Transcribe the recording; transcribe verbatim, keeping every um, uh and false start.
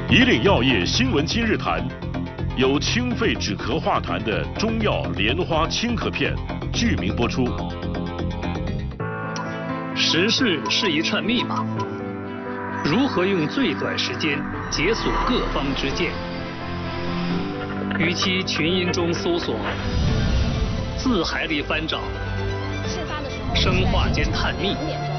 以岭药业新闻今日谈，由清肺止咳化痰的中药莲花清咳片剧名播出。 时事是一串密码，如何用最短时间解锁各方之见？与其群音中搜索，字海里翻找，生化间探秘。